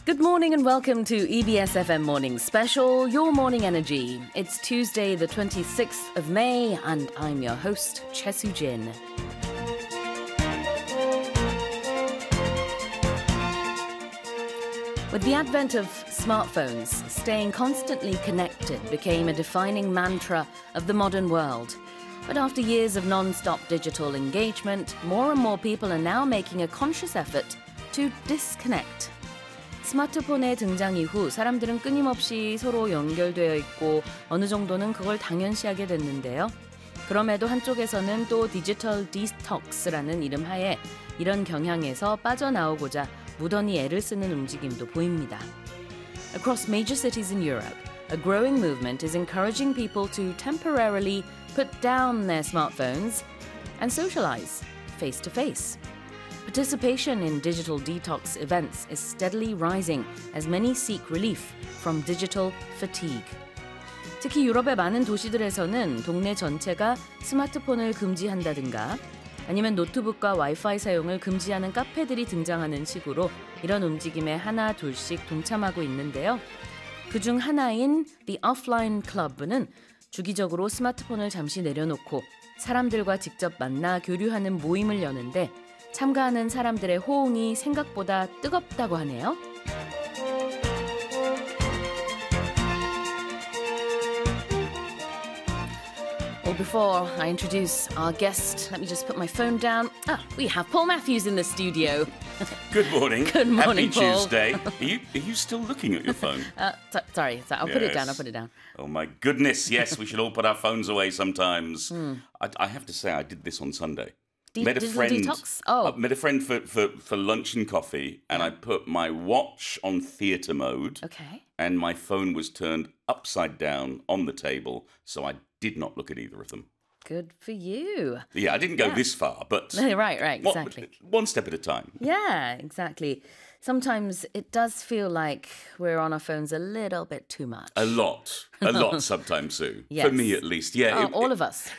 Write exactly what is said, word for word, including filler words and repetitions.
Good morning and welcome to E B S F M Morning Special, Your Morning Energy. It's Tuesday, the twenty-sixth of May, and I'm your host, Choi Soo-jin. With the advent of smartphones, staying constantly connected became a defining mantra of the modern world. But after years of non-stop digital engagement, more and more people are now making a conscious effort to disconnect. 스마트폰의 등장 이후 사람들은 끊임없이 서로 연결되어 있고 어느 정도는 그걸 당연시하게 됐는데요. 그럼에도 한쪽에서는 또 디지털 디톡스라는 이름 하에 이런 경향에서 빠져나오고자 무던히 애를 쓰는 움직임도 보입니다. Across major cities in Europe, a growing movement is encouraging people to temporarily put down their smartphones and socialize face to face. Participation in digital detox events is steadily rising as many seek relief from digital fatigue. 특히 유럽의 많은 도시들에서는 동네 전체가 스마트폰을 금지한다든가 아니면 노트북과 와이파이 사용을 금지하는 카페들이 등장하는 식으로 이런 움직임에 하나 둘씩 동참하고 있는데요. 그중 하나인 The Offline Club는 주기적으로 스마트폰을 잠시 내려놓고 사람들과 직접 만나 교류하는 모임을 여는데 참가하는 사람들의 호응이 생각보다 뜨겁다고 하네요. Well, before I introduce our guest, let me just put my phone down. Ah, we have Paul Matthews in the studio. Good morning. Good morning, Happy Paul. Tuesday. Are you, are you still looking at your phone? Uh, t- sorry, sorry, I'll put it down, I'll Yes. put it down. Oh my goodness, yes, we should all put our phones away sometimes. Hmm. I, I have to say, I did this on Sunday. De- met a digital friend, detox? Oh. I met a friend for, for, for lunch and coffee, and I put my watch on theatre mode, Okay. and my phone was turned upside down on the table, so I did not look at either of them. Good for you. Yeah, I didn't go Yeah. this far, but Right, right, one- exactly. one step at a time. Yeah, exactly. Sometimes it does feel like we're on our phones a little bit too much. A lot. A lot sometimes, Sue. Yes. For me, at least. Yeah. Oh, it- all it- of us.